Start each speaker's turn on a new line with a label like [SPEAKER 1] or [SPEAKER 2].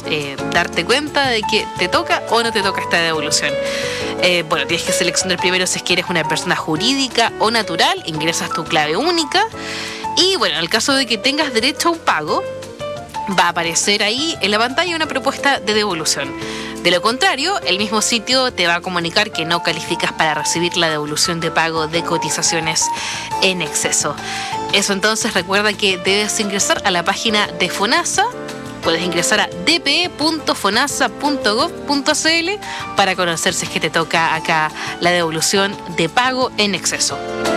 [SPEAKER 1] darte cuenta de que te toca o no te toca esta devolución. Tienes que seleccionar primero si es que eres una persona jurídica o natural, ingresas tu clave única y en el caso de que tengas derecho a un pago, va a aparecer ahí en la pantalla una propuesta de devolución. De lo contrario, el mismo sitio te va a comunicar que no calificas para recibir la devolución de pago de cotizaciones en exceso. Eso entonces, recuerda que debes ingresar a la página de FONASA. Puedes ingresar a dpe.fonasa.gov.cl para conocer si es que te toca acá la devolución de pago en exceso.